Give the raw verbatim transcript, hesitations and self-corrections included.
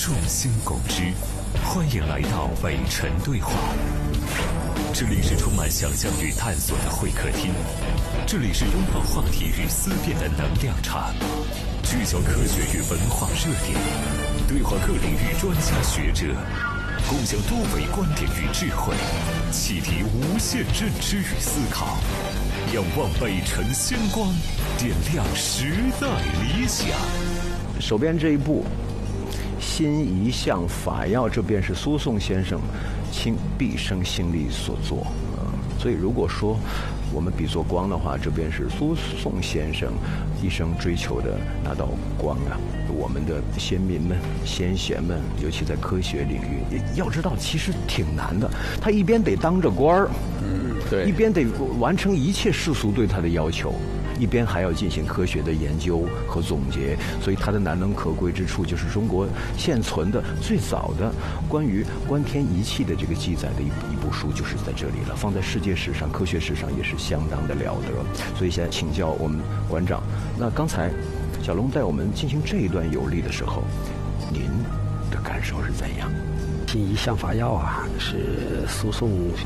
众星拱之，欢迎来到北辰对话。这里是充满想象与探索的会客厅，这里是拥抱话题与思辨的能量场，聚焦科学与文化热点，对话各领域专家学者，共享多维观点与智慧，启迪无限认知与思考，仰望北辰星光，点亮时代理想。 手边这一部《心一向法要》，这便是苏颂先生倾毕生心力所作啊、呃。所以如果说我们比作光的话，这便是苏颂先生一生追求的那道光啊。我们的先民们、先贤们，尤其在科学领域，要知道其实挺难的。他一边得当着官儿，嗯，对，一边得完成一切世俗对他的要求，一边还要进行科学的研究和总结。所以它的难能可贵之处，就是中国现存的最早的关于观天仪器的这个记载的一一部书，就是在这里了。放在世界史上、科学史上也是相当的了得。所以现在请教我们馆长，那刚才小龙带我们进行这一段游历的时候，您的感受是怎样？ 心一向法要啊，是苏颂